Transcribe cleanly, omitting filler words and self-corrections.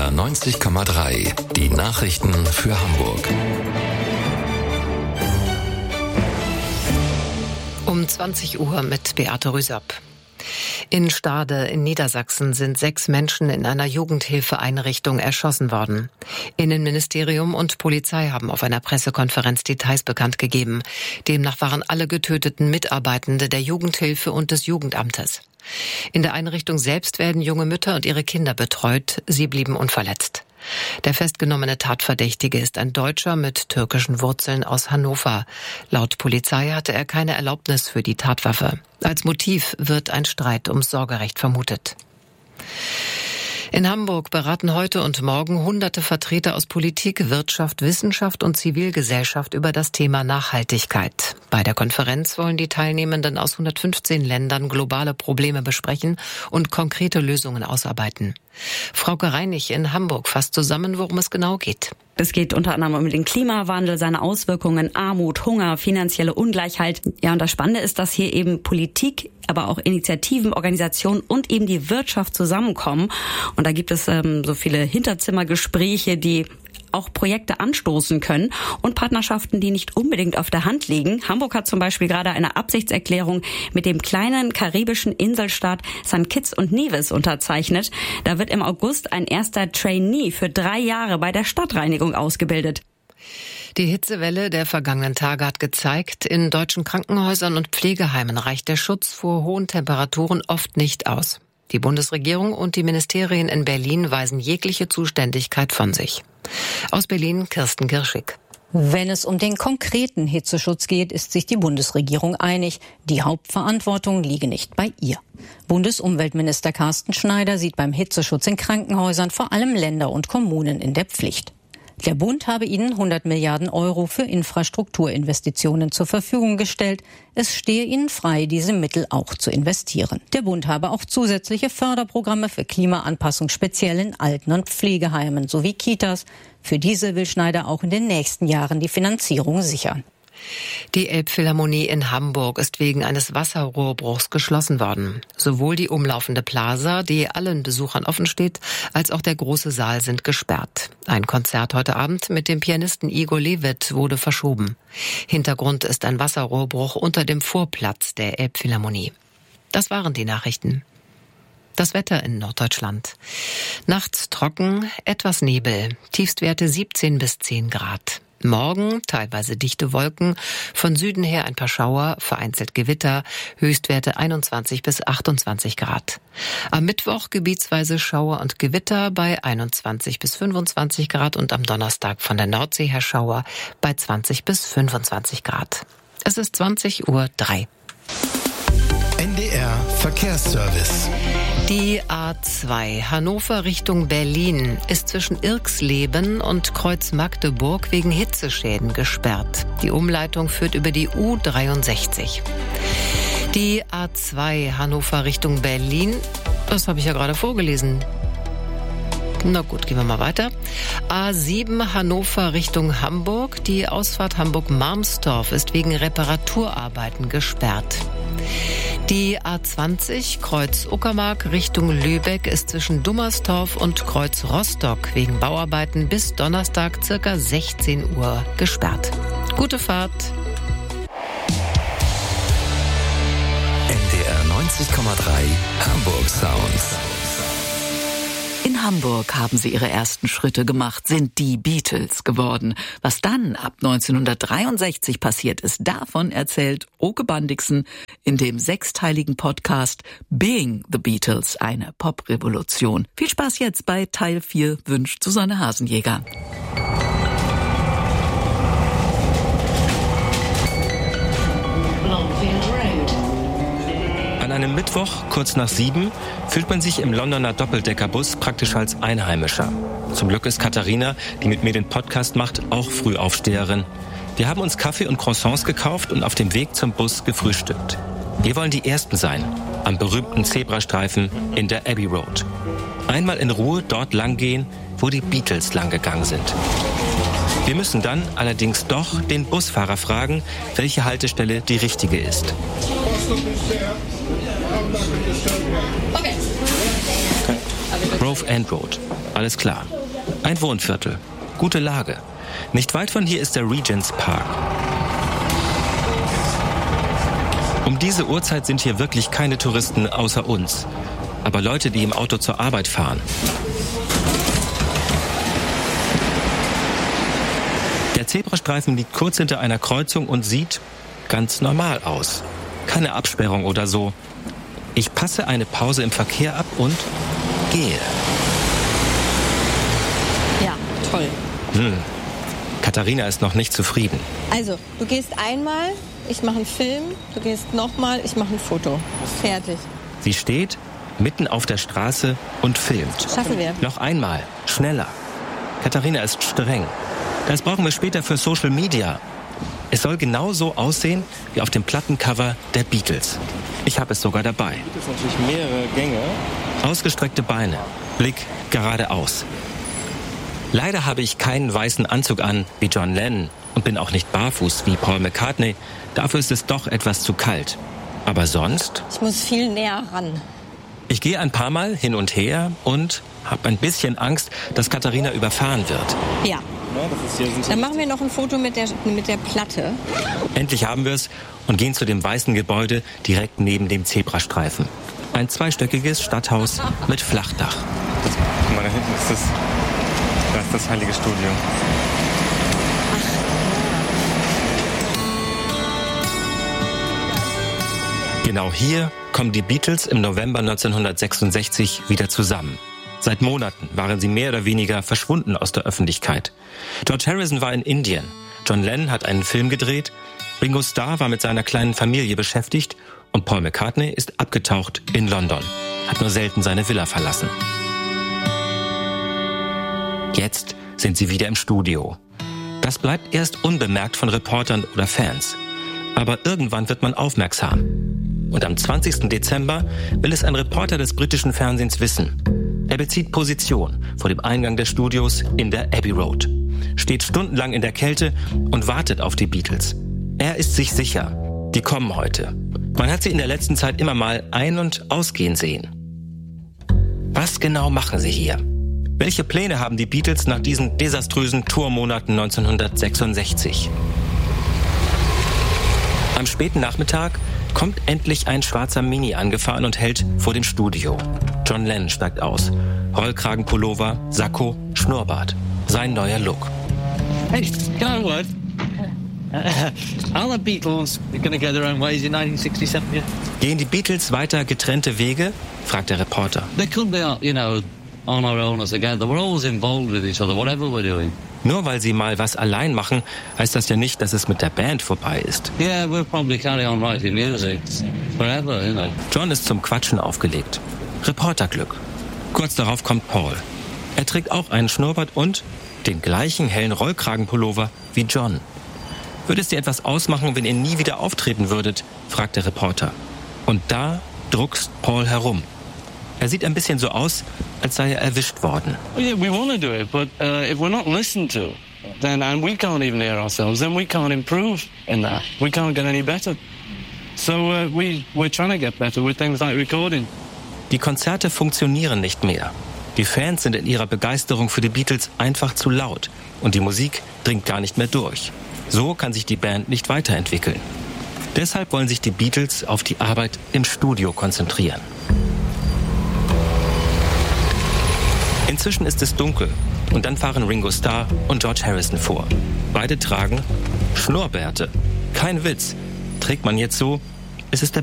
NDR 90,3. Die Nachrichten für Hamburg. Um 20 Uhr mit Beate Rüsop. In Stade in Niedersachsen sind 6 Menschen in einer Jugendhilfeeinrichtung erschossen worden. Innenministerium und Polizei haben auf einer Pressekonferenz Details bekannt gegeben. Demnach waren alle Getöteten Mitarbeitende der Jugendhilfe und des Jugendamtes. In der Einrichtung selbst werden junge Mütter und ihre Kinder betreut. Sie blieben unverletzt. Der festgenommene Tatverdächtige ist ein Deutscher mit türkischen Wurzeln aus Hannover. Laut Polizei hatte er keine Erlaubnis für die Tatwaffe. Als Motiv wird ein Streit ums Sorgerecht vermutet. In Hamburg beraten heute und morgen hunderte Vertreter aus Politik, Wirtschaft, Wissenschaft und Zivilgesellschaft über das Thema Nachhaltigkeit. Bei der Konferenz wollen die Teilnehmenden aus 115 Ländern globale Probleme besprechen und konkrete Lösungen ausarbeiten. Frauke Reinig in Hamburg fasst zusammen, worum es genau geht. Es geht unter anderem um den Klimawandel, seine Auswirkungen, Armut, Hunger, finanzielle Ungleichheit. Ja, und das Spannende ist, dass hier eben Politik, aber auch Initiativen, Organisationen und eben die Wirtschaft zusammenkommen. Und da gibt es so viele Hinterzimmergespräche, die auch Projekte anstoßen können und Partnerschaften, die nicht unbedingt auf der Hand liegen. Hamburg hat zum Beispiel gerade eine Absichtserklärung mit dem kleinen karibischen Inselstaat St. Kitts und Nevis unterzeichnet. Da wird im August ein erster Trainee für 3 Jahre bei der Stadtreinigung ausgebildet. Die Hitzewelle der vergangenen Tage hat gezeigt, in deutschen Krankenhäusern und Pflegeheimen reicht der Schutz vor hohen Temperaturen oft nicht aus. Die Bundesregierung und die Ministerien in Berlin weisen jegliche Zuständigkeit von sich. Aus Berlin Kirsten Girschig. Wenn es um den konkreten Hitzeschutz geht, ist sich die Bundesregierung einig. Die Hauptverantwortung liege nicht bei ihr. Bundesumweltminister Carsten Schneider sieht beim Hitzeschutz in Krankenhäusern vor allem Länder und Kommunen in der Pflicht. Der Bund habe ihnen 100 Milliarden Euro für Infrastrukturinvestitionen zur Verfügung gestellt. Es stehe ihnen frei, diese Mittel auch zu investieren. Der Bund habe auch zusätzliche Förderprogramme für Klimaanpassung speziell in Alten- und Pflegeheimen sowie Kitas. Für diese will Schneider auch in den nächsten Jahren die Finanzierung sichern. Die Elbphilharmonie in Hamburg ist wegen eines Wasserrohrbruchs geschlossen worden. Sowohl die umlaufende Plaza, die allen Besuchern offen steht, als auch der große Saal sind gesperrt. Ein Konzert heute Abend mit dem Pianisten Igor Levit wurde verschoben. Hintergrund ist ein Wasserrohrbruch unter dem Vorplatz der Elbphilharmonie. Das waren die Nachrichten. Das Wetter in Norddeutschland. Nachts trocken, etwas Nebel, Tiefstwerte 17 bis 10 Grad. Morgen teilweise dichte Wolken, von Süden her ein paar Schauer, vereinzelt Gewitter, Höchstwerte 21 bis 28 Grad. Am Mittwoch gebietsweise Schauer und Gewitter bei 21 bis 25 Grad und am Donnerstag von der Nordsee her Schauer bei 20 bis 25 Grad. Es ist 20:03 Uhr. NDR Verkehrsservice. Die A2 Hannover Richtung Berlin ist zwischen Irxleben und Kreuz Magdeburg wegen Hitzeschäden gesperrt. Die Umleitung führt über die U63. Die A2 Hannover Richtung Berlin, das habe ich ja gerade vorgelesen. Na gut, gehen wir mal weiter. A7 Hannover Richtung Hamburg. Die Ausfahrt Hamburg-Marmstorf ist wegen Reparaturarbeiten gesperrt. Die A20 Kreuz Uckermark Richtung Lübeck ist zwischen Dummerstorf und Kreuz Rostock wegen Bauarbeiten bis Donnerstag ca. 16 Uhr gesperrt. Gute Fahrt. NDR 90,3 Hamburg Sounds. In Hamburg haben sie ihre ersten Schritte gemacht, sind die Beatles geworden. Was dann ab 1963 passiert ist, davon erzählt Oke Bandixen in dem 6-teiligen Podcast Being the Beatles, eine Poprevolution. Viel Spaß jetzt bei Teil 4, wünscht Susanne Hasenjäger. An einem Mittwoch, kurz nach 7, fühlt man sich im Londoner Doppeldeckerbus praktisch als Einheimischer. Zum Glück ist Katharina, die mit mir den Podcast macht, auch Frühaufsteherin. Wir haben uns Kaffee und Croissants gekauft und auf dem Weg zum Bus gefrühstückt. Wir wollen die Ersten sein, am berühmten Zebrastreifen in der Abbey Road. Einmal in Ruhe dort langgehen, wo die Beatles langgegangen sind. Wir müssen dann allerdings doch den Busfahrer fragen, welche Haltestelle die richtige ist. Okay. Grove End Road. Alles klar. Ein Wohnviertel. Gute Lage. Nicht weit von hier ist der Regent's Park. Um diese Uhrzeit sind hier wirklich keine Touristen außer uns. Aber Leute, die im Auto zur Arbeit fahren. Der Zebrastreifen liegt kurz hinter einer Kreuzung und sieht ganz normal aus. Keine Absperrung oder so. Ich passe eine Pause im Verkehr ab und gehe. Ja, toll. Katharina ist noch nicht zufrieden. Also, du gehst einmal, ich mache einen Film, du gehst nochmal, ich mache ein Foto. Fertig. Sie steht mitten auf der Straße und filmt. Schaffen wir. Noch einmal, schneller. Katharina ist streng. Das brauchen wir später für Social Media. Es soll genauso aussehen wie auf dem Plattencover der Beatles. Ich habe es sogar dabei. Es gibt natürlich mehrere Gänge. Ausgestreckte Beine, Blick geradeaus. Leider habe ich keinen weißen Anzug an wie John Lennon und bin auch nicht barfuß wie Paul McCartney. Dafür ist es doch etwas zu kalt. Aber sonst? Ich muss viel näher ran. Ich gehe ein paar Mal hin und her und habe ein bisschen Angst, dass Katharina überfahren wird. Ja. Dann machen wir noch ein Foto mit der Platte. Endlich haben wir es und gehen zu dem weißen Gebäude direkt neben dem Zebrastreifen. Ein zweistöckiges Stadthaus mit Flachdach. Guck mal, da hinten ist das Heilige Studio. Genau hier kommen die Beatles im November 1966 wieder zusammen. Seit Monaten waren sie mehr oder weniger verschwunden aus der Öffentlichkeit. George Harrison war in Indien, John Lennon hat einen Film gedreht, Ringo Starr war mit seiner kleinen Familie beschäftigt und Paul McCartney ist abgetaucht in London, hat nur selten seine Villa verlassen. Jetzt sind sie wieder im Studio. Das bleibt erst unbemerkt von Reportern oder Fans. Aber irgendwann wird man aufmerksam. Und am 20. Dezember will es ein Reporter des britischen Fernsehens wissen. Er bezieht Position vor dem Eingang des Studios in der Abbey Road, steht stundenlang in der Kälte und wartet auf die Beatles. Er ist sich sicher, die kommen heute. Man hat sie in der letzten Zeit immer mal ein- und ausgehen sehen. Was genau machen sie hier? Welche Pläne haben die Beatles nach diesen desaströsen Tourmonaten 1966? Am späten Nachmittag kommt endlich ein schwarzer Mini angefahren und hält vor dem Studio. John Lennon steigt aus. Rollkragenpullover, Sakko, Schnurrbart. Sein neuer Look. Hey, you know what? All the Beatles are going to go their own ways in 1967. Yeah? Gehen die Beatles weiter getrennte Wege? Fragt der Reporter. They couldn't be, on our own as again. We're always involved with each other, whatever we're doing. Nur weil sie mal was allein machen, heißt das ja nicht, dass es mit der Band vorbei ist. Yeah, we'll probably carry on writing music forever, John ist zum Quatschen aufgelegt. Reporterglück. Kurz darauf kommt Paul. Er trägt auch einen Schnurrbart und den gleichen hellen Rollkragenpullover wie John. Würde es dir etwas ausmachen, wenn ihr nie wieder auftreten würdet? Fragt der Reporter. Und da druckst Paul herum. Er sieht ein bisschen so aus, als sei er erwischt worden. Yeah, we want to do it, but if we're not listened to, then and we can't even hear ourselves, then we can't improve in that. We can't get any better. So we're trying to get better with things like recording. Die Konzerte funktionieren nicht mehr. Die Fans sind in ihrer Begeisterung für die Beatles einfach zu laut und die Musik dringt gar nicht mehr durch. So kann sich die Band nicht weiterentwickeln. Deshalb wollen sich die Beatles auf die Arbeit im Studio konzentrieren. Inzwischen ist es dunkel und dann fahren Ringo Starr und George Harrison vor. Beide tragen Schnurrbärte. Kein Witz. Trägt man jetzt so, es ist der